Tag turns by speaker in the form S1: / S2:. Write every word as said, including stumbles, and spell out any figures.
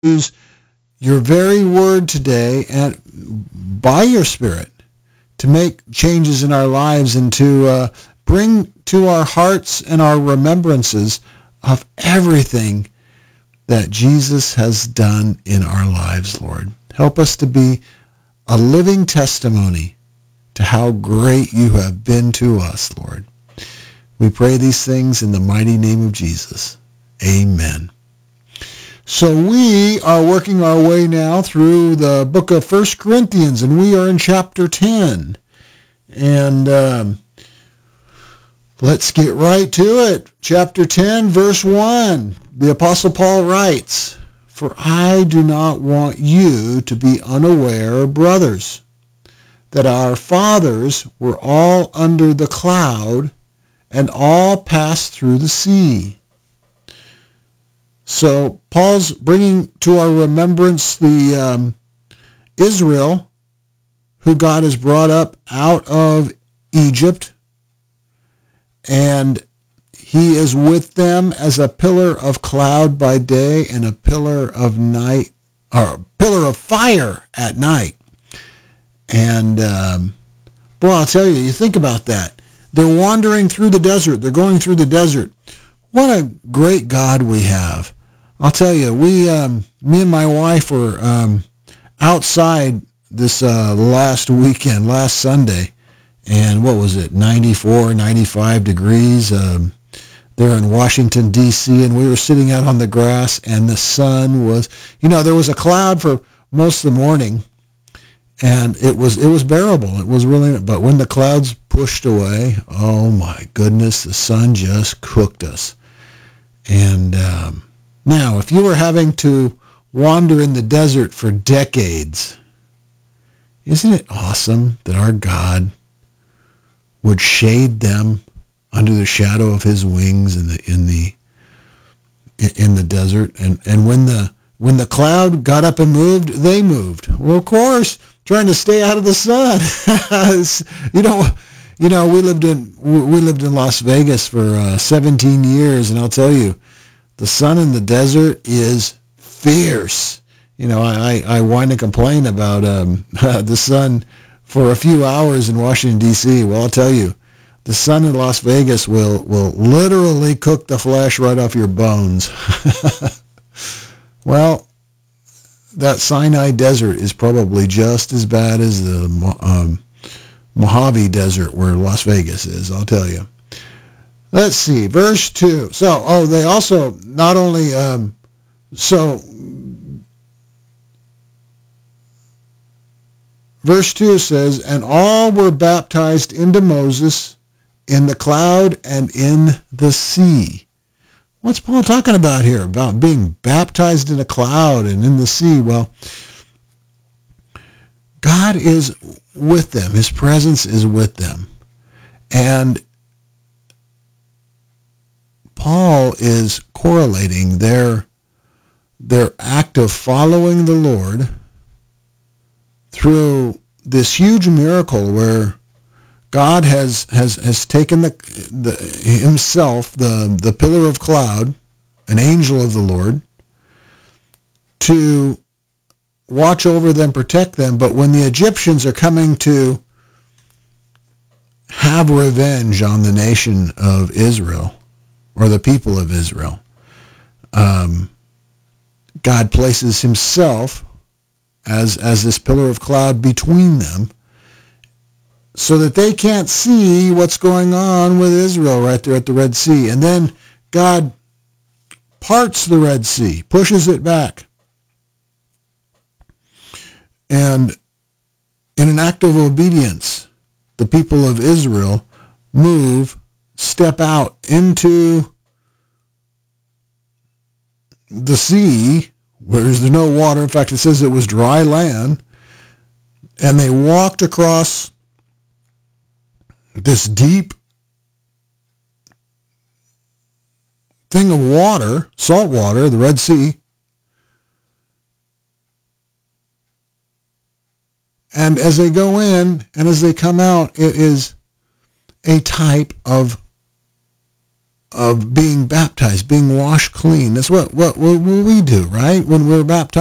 S1: use your very word today and by your Spirit to make changes in our lives and to uh, bring to our hearts and our remembrances of everything that Jesus has done in our lives, Lord. Help us to be a living testimony to how great you have been to us, Lord. We pray these things in the mighty name of Jesus. Amen. So we are working our way now through the book of First Corinthians, and we are in chapter ten. And um, let's get right to it. Chapter ten, verse one. The Apostle Paul writes, "For I do not want you to be unaware, brothers, that our fathers were all under the cloud and all passed through the sea." So Paul's bringing to our remembrance the um, Israel who God has brought up out of Egypt, and he is with them as a pillar of cloud by day and a pillar of night, or a pillar of fire at night. And um, boy, I'll tell you, you think about that. They're wandering through the desert. They're going through the desert. What a great God we have. I'll tell you, we, um, me and my wife were um, outside this uh, last weekend, last Sunday, and what was it, ninety-four, ninety-five degrees um, there in Washington, D C, and we were sitting out on the grass, and the sun was, you know, there was a cloud for most of the morning, and it was it was bearable. It was really, but when the clouds pushed away, oh my goodness, the sun just cooked us. And um, now, if you were having to wander in the desert for decades, isn't it awesome that our God would shade them under the shadow of his wings in the in the in the desert? And and when the when the cloud got up and moved, they moved. Well, of course, trying to stay out of the sun. you know, you know, we lived in we lived in Las Vegas for uh, seventeen years, and I'll tell you, the sun in the desert is fierce. You know, I, I whine and complain about um, the sun for a few hours in Washington, D C. Well, I'll tell you, the sun in Las Vegas will, will literally cook the flesh right off your bones. Well, that Sinai Desert is probably just as bad as the um, Mojave Desert where Las Vegas is, I'll tell you. Let's see, verse two. So, oh, they also not only, um, so, verse two says, "And all were baptized into Moses in the cloud and in the sea." What's Paul talking about here? About being baptized in a cloud and in the sea? Well, God is with them. His presence is with them. And Paul is correlating their, their act of following the Lord through this huge miracle where God has, has, has taken the, the himself, the, the pillar of cloud, an angel of the Lord, to watch over them, protect them. But when the Egyptians are coming to have revenge on the nation of Israel, or the people of Israel, um, God places himself as, as this pillar of cloud between them, so that they can't see what's going on with Israel right there at the Red Sea. And then God parts the Red Sea, pushes it back. And in an act of obedience, the people of Israel move, step out into the sea, where there's no water. In fact, it says it was dry land. And they walked across this deep thing of water, salt water, the Red Sea. And as they go in and as they come out, it is a type of of being baptized, being washed clean. That's what what, what we do, right? When we're baptized.